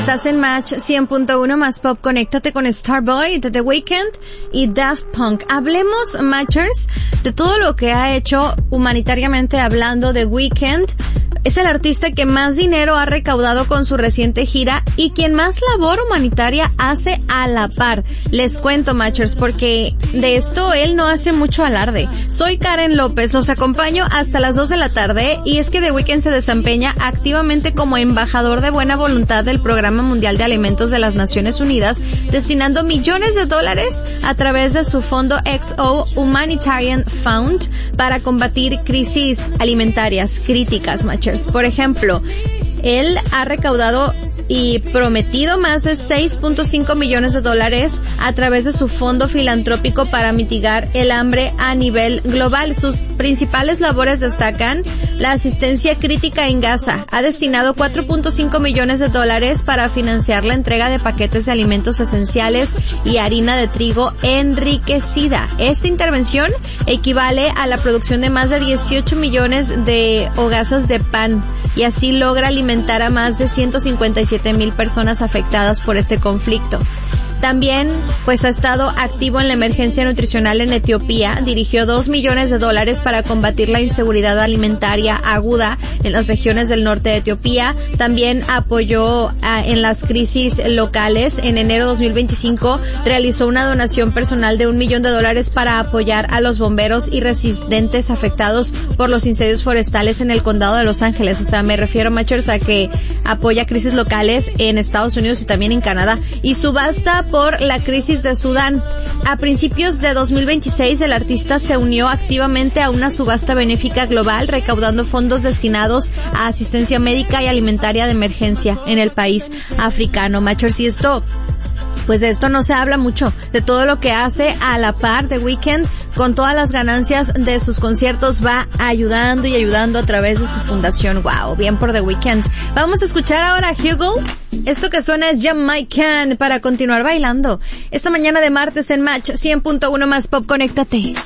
Estás en Match 100.1 más Pop. Conéctate con Starboy, The Weeknd y Daft Punk. Hablemos, Matchers, de todo lo que ha hecho humanitariamente hablando. The Weeknd es el artista que más dinero ha recaudado con su reciente gira y quien más labor humanitaria hace a la par. Les cuento, Matchers, porque de esto él no hace mucho alarde. Soy Karen López, los acompaño hasta las 2 de la tarde y es que The Weeknd se desempeña activamente como embajador de buena voluntad del Programa Mundial de Alimentos de las Naciones Unidas, destinando millones de dólares a través de su fondo XO Humanitarian Fund para combatir crisis alimentarias críticas, Matchers. Por ejemplo, él ha recaudado y prometido más de 6.5 millones de dólares a través de su fondo filantrópico para mitigar el hambre a nivel global. Sus principales labores destacan la asistencia crítica en Gaza. Ha destinado 4.5 millones de dólares para financiar la entrega de paquetes de alimentos esenciales y harina de trigo enriquecida. Esta intervención equivale a la producción de más de 18 millones de hogazas de pan y así logra alimentar a más de 157,000 personas afectadas por este conflicto. También, pues, ha estado activo en la emergencia nutricional en Etiopía. Dirigió 2 millones de dólares para combatir la inseguridad alimentaria aguda en las regiones del norte de Etiopía. También apoyó en las crisis locales. En enero de 2025 realizó una donación personal de $1 millón para apoyar a los bomberos y residentes afectados por los incendios forestales en el condado de Los Ángeles. O sea, me refiero, Matchers, a que apoya crisis locales en Estados Unidos y también en Canadá. Y subasta por la crisis de Sudán. A principios de 2026, el artista se unió activamente a una subasta benéfica global, recaudando fondos destinados a asistencia médica y alimentaria de emergencia en el país africano. Matchers, y esto, pues de esto no se habla mucho, de todo lo que hace a la par. The Weeknd, con todas las ganancias de sus conciertos, va ayudando y ayudando a través de su fundación. Wow, bien por The Weeknd. Vamos a escuchar ahora a Hugo. Esto que suena es Jamaican para continuar bailando. Esta mañana de martes en Match 100.1 más Pop. Conéctate.